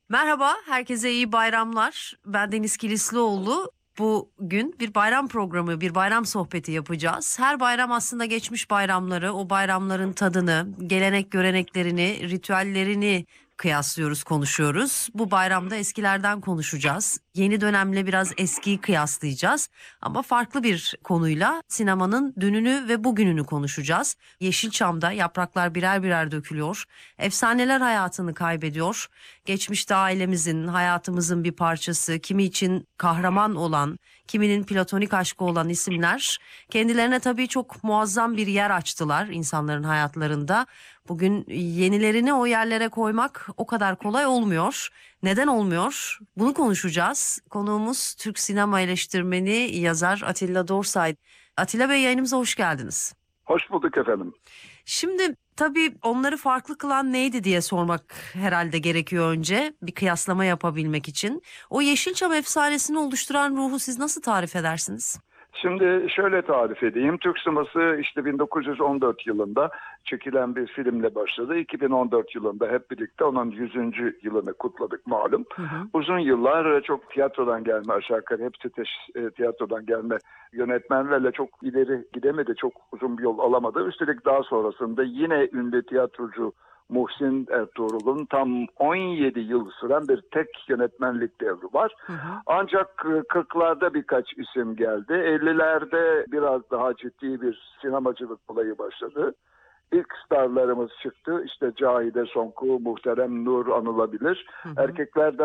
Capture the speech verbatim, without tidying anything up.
Merhaba, herkese iyi bayramlar. Ben Deniz Kilislioğlu. Bugün bir bayram programı, bir bayram sohbeti yapacağız. Her bayram aslında geçmiş bayramları, o bayramların tadını, gelenek göreneklerini, ritüellerini kıyaslıyoruz, konuşuyoruz. Bu bayramda eskilerden konuşacağız. Yeni dönemle biraz eskiyi kıyaslayacağız. Ama farklı bir konuyla sinemanın dününü ve bugününü konuşacağız. Yeşilçam'da yapraklar birer birer dökülüyor. Efsaneler hayatını kaybediyor. Geçmişte ailemizin, hayatımızın bir parçası, kimi için kahraman olan, kiminin platonik aşkı olan isimler kendilerine tabii çok muazzam bir yer açtılar insanların hayatlarında. Bugün yenilerini o yerlere koymak o kadar kolay olmuyor. Neden olmuyor? Bunu konuşacağız. Konuğumuz Türk sinema eleştirmeni, yazar Atilla Dorsay. Atilla Bey, yayınımıza hoş geldiniz. Hoş bulduk efendim. Şimdi tabii onları farklı kılan neydi diye sormak herhalde gerekiyor önce, bir kıyaslama yapabilmek için. O Yeşilçam efsanesini oluşturan ruhu siz nasıl tarif edersiniz? Şimdi şöyle tarif edeyim. Türk sineması işte bin dokuz yüz on dört yılında çekilen bir filmle başladı. iki bin on dört yılında hep birlikte onun yüzüncü yılını kutladık malum. Hı hı. Uzun yıllar çok tiyatrodan gelme, aşağı yukarı hepsi teş- tiyatrodan gelme yönetmenlerle çok ileri gidemedi. Çok uzun bir yol alamadı. Üstelik daha sonrasında yine ünlü tiyatrocu Muhsin Ertuğrul'un tam on yedi yıl süren bir tek yönetmenlik devri var. Hı hı. Ancak kırklarda birkaç isim geldi. ellilerde biraz daha ciddi bir sinemacılık olayı başladı. İlk starlarımız çıktı. İşte Cahide Sonku, Muhterem Nur anılabilir. Hı hı. Erkeklerden